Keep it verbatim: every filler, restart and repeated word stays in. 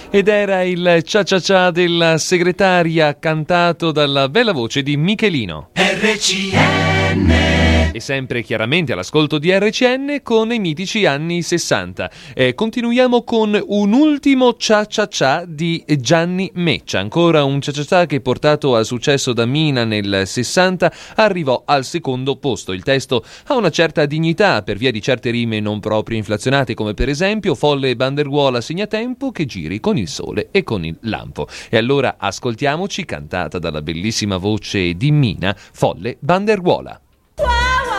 ed era il Cia Cia Cia della segretaria cantato dalla bella voce di Michelino. R C N. E sempre chiaramente all'ascolto di R C N con i mitici anni sessanta. Eh, continuiamo con un ultimo Cia Cia Cia di Gianni Meccia, ancora un Cia Cia Cia che, portato al successo da Mina nel sessanta, arrivò al secondo posto. Il testo ha una certa dignità per via di certe rime non proprio inflazionate, come per esempio folle banderuola segnatempo che giri con il sole e con il lampo. E allora ascoltiamoci, cantata dalla bellissima voce di Mina, Folle banderuola.